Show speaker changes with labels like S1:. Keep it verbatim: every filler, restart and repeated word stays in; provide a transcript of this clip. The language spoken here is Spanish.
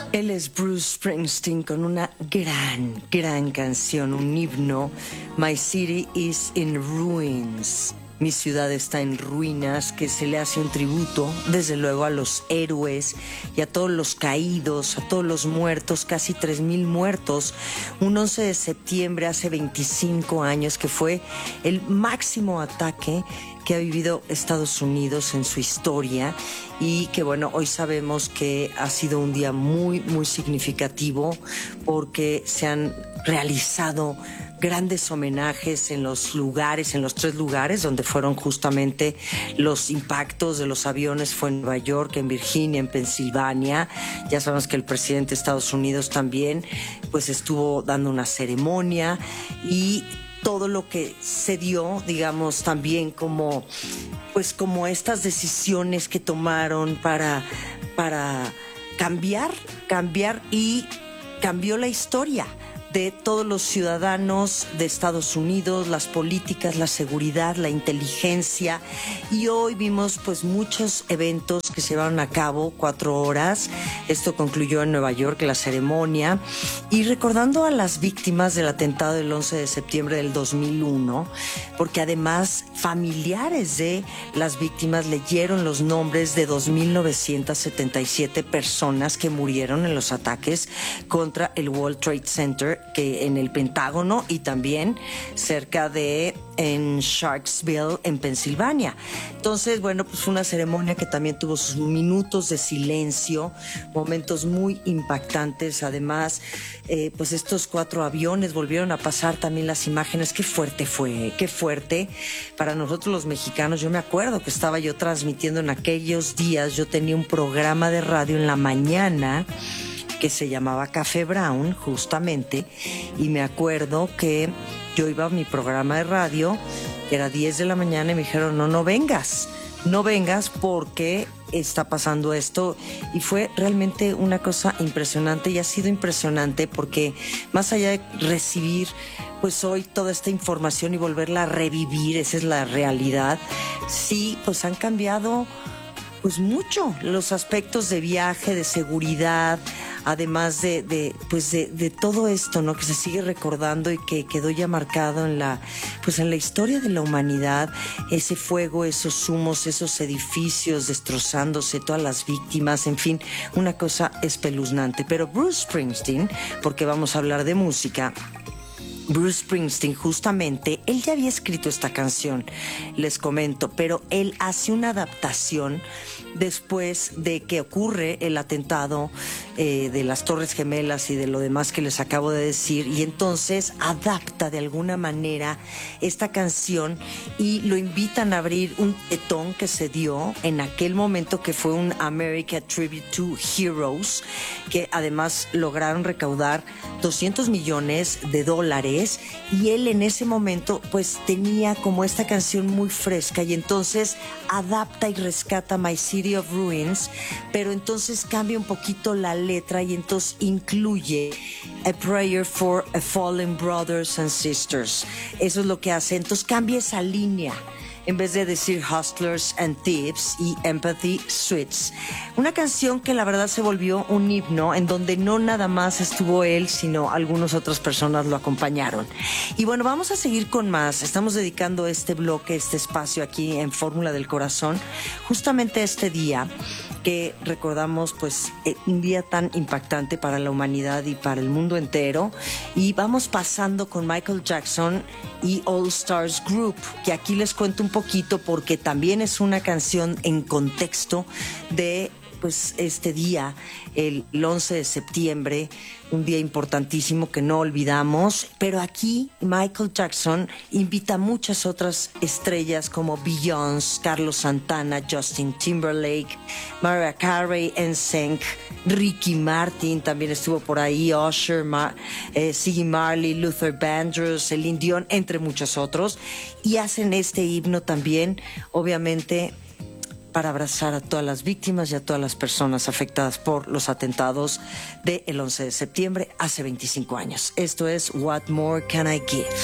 S1: Él es Bruce Springsteen con una gran, gran canción, un himno, My City is in Ruins. Mi ciudad está en ruinas, que se le hace un tributo, desde luego, a los héroes y a todos los caídos, a todos los muertos, casi tres mil muertos. Un once de septiembre, hace veinticinco años, que fue el máximo ataque que ha vivido Estados Unidos en su historia y que, bueno, hoy sabemos que ha sido un día muy, muy significativo porque se han realizado grandes homenajes en los lugares, en los tres lugares donde fueron justamente los impactos de los aviones. Fue en Nueva York, en Virginia, en Pensilvania. Ya sabemos que el presidente de Estados Unidos también pues estuvo dando una ceremonia y todo lo que se dio, digamos, también como pues como estas decisiones que tomaron para, para cambiar, cambiar y cambió la historia de todos los ciudadanos de Estados Unidos, las políticas, la seguridad, la inteligencia. Y hoy vimos pues muchos eventos que se llevaron a cabo, cuatro horas. Esto concluyó en Nueva York, la ceremonia. Y recordando a las víctimas del atentado del once de septiembre del dos mil uno, porque además familiares de las víctimas leyeron los nombres de dos mil novecientas setenta y siete personas que murieron en los ataques contra el World Trade Center, que en el Pentágono y también cerca de en Sharksville, en Pensilvania. Entonces, bueno, pues fue una ceremonia que también tuvo sus minutos de silencio, momentos muy impactantes. Además, eh, pues estos cuatro aviones volvieron a pasar también las imágenes. Qué fuerte fue, qué fuerte. Para nosotros los mexicanos, yo me acuerdo que estaba yo transmitiendo en aquellos días, yo tenía un programa de radio en la mañana que se llamaba Café Brown, justamente, y me acuerdo que yo iba a mi programa de radio, que era diez de la mañana, y me dijeron, no, no vengas, no vengas porque está pasando esto. Y fue realmente una cosa impresionante, y ha sido impresionante porque más allá de recibir pues hoy toda esta información y volverla a revivir, esa es la realidad, sí, pues han cambiado pues mucho los aspectos de viaje, de seguridad, además de, de pues de, de todo esto, ¿no? Que se sigue recordando y que quedó ya marcado en la pues en la historia de la humanidad, ese fuego, esos humos, esos edificios destrozándose, todas las víctimas, en fin, una cosa espeluznante. Pero Bruce Springsteen, porque vamos a hablar de música, Bruce Springsteen, justamente, él ya había escrito esta canción, les comento, pero él hace una adaptación después de que ocurre el atentado eh, de las Torres Gemelas y de lo demás que les acabo de decir, y entonces adapta de alguna manera esta canción y lo invitan a abrir un tetón que se dio en aquel momento, que fue un America Tribute to Heroes, que además lograron recaudar doscientos millones de dólares, y él en ese momento pues tenía como esta canción muy fresca, y entonces adapta y rescata My City of Ruins, pero entonces cambia un poquito la letra y entonces incluye A Prayer for a Fallen Brothers and Sisters. Eso es lo que hace, entonces cambia esa línea. En vez de decir Hustlers and Thieves y Empathy Suites. Una canción que la verdad se volvió un himno, en donde no nada más estuvo él, sino algunas otras personas lo acompañaron. Y bueno, vamos a seguir con más. Estamos dedicando este bloque, este espacio aquí en Fórmula del Corazón, justamente este día que recordamos pues eh, un día tan impactante para la humanidad y para el mundo entero, y vamos pasando con Michael Jackson y All Stars Group, que aquí les cuento un poquito porque también es una canción en contexto de pues este día, el once de septiembre, un día importantísimo que no olvidamos, pero aquí Michael Jackson invita a muchas otras estrellas como Beyoncé, Carlos Santana, Justin Timberlake, Mariah Carey, N Sync, Ricky Martin también estuvo por ahí, Usher, Ma- eh, Ziggy Marley, Luther Vandross, Celine Dion, entre muchos otros, y hacen este himno también, obviamente, para abrazar a todas las víctimas y a todas las personas afectadas por los atentados del once de septiembre hace veinticinco años. Esto es What More Can I Give?